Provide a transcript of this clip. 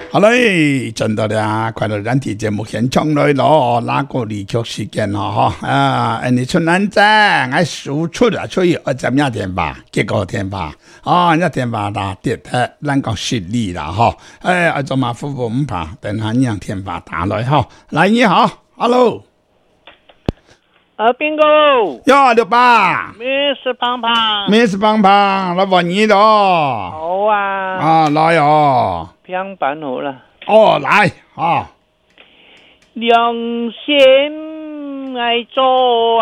好嘞，真的啦，快樂人體節目現場來咯，那個離曲時間咯，你出南站，我輸出啊，所以怎麼天吧，結果天吧，一天吧啦，跌得咱個實力啦，我做嘛夫婦唔怕，等下讓天吧打來來你好 ，hello， 邊個？ 喲，六爸 ，Miss 胖胖 ，Miss 胖胖，來揾你咯， 好啊， 來哦。 平板好了。 來啊！ 良心愛做